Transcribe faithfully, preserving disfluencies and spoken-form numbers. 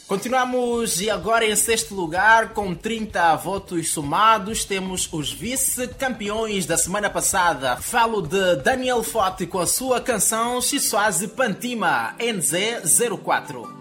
Continuamos e agora em sexto lugar, com trinta votos somados, temos os vice-campeões da semana passada. Falo de Daniel Forte com a sua canção Xiswazi Pantima, N Z zero quatro.